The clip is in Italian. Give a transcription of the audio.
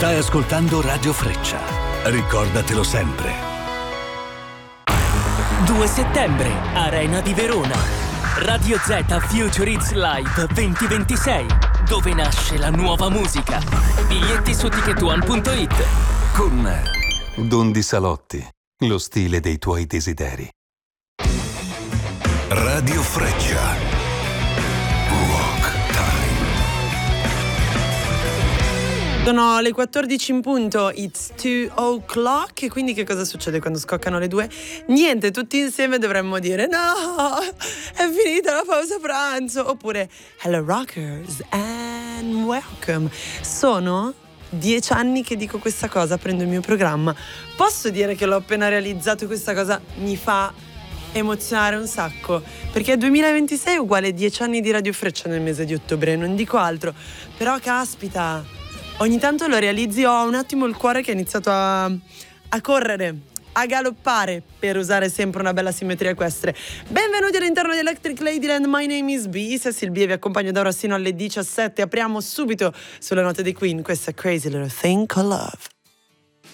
Stai ascoltando Radio Freccia. Ricordatelo sempre. 2 settembre, Arena di Verona. Radio Z Future Hits Live 2026, dove nasce la nuova musica. Biglietti su ticketone.it. Con Dondi Salotti, lo stile dei tuoi desideri. Radio Freccia. Rock Time. Sono le 14 in punto, it's 2 o'clock, e quindi che cosa succede quando scoccano le 2? Niente, tutti insieme dovremmo dire no, è finita la pausa pranzo, oppure hello rockers and welcome. Sono 10 anni che dico questa cosa, prendo il mio programma. Posso dire che l'ho appena realizzato, questa cosa mi fa emozionare un sacco, perché 2026 è uguale 10 anni di Radio Freccia nel mese di ottobre, non dico altro, però caspita, ogni tanto lo realizzi, ho un attimo il cuore che ha iniziato a correre, a galoppare, per usare sempre una bella simmetria equestre. Benvenuti all'interno di Electric Ladyland, my name is B, Silvia e vi accompagno da ora sino alle 17, apriamo subito sulle note dei Queen, questa è Crazy Little Thing Called Love.